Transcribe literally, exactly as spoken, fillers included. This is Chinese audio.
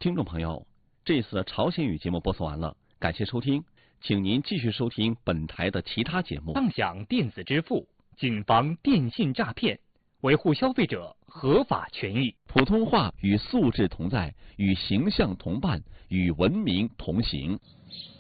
听众朋友，这次的朝鲜语节目播送完了，感谢收听，请您继续收听本台的其他节目。 畅享电子支付，谨防电信诈骗，维护消费者合法权益。 普通话与素质同在，与形象同伴，与文明同行。